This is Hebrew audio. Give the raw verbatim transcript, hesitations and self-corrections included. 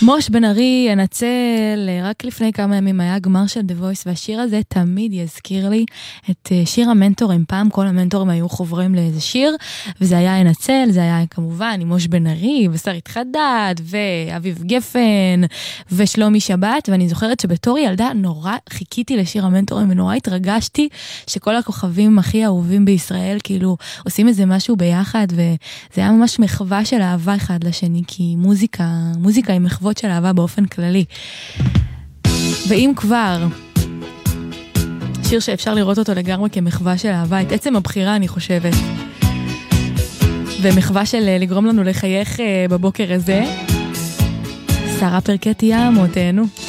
מוש בן ארי ינצל, רק לפני כמה ימים היה גמר של The Voice, והשיר הזה תמיד יזכיר לי את שיר המנטורים. פעם כל המנטורים היו חוברים לאיזה שיר, וזה היה ינצל, זה היה כמובן עם מוש בן ארי, ושרית חדד, ואביב גפן, ושלומי שבת, ואני זוכרת שבתור ילדה נורא חיכיתי לשיר המנטורים, ונורא התרגשתי שכל הכוכבים הכי אהובים בישראל, כאילו עושים איזה משהו ביחד, וזה היה ממש מחווה של אהבה אחד לשני, כי מוזיקה, מוזיקה היא מחוות של אהבה באופן כללי. ואם כבר, שיר שאפשר לראות אותו לגמרי כמחווה של אהבה, את עצם הבחירה אני חושבת. ומחווה של לגרום לנו לחייך בבוקר הזה, שרה פרקט ים, או תהנו.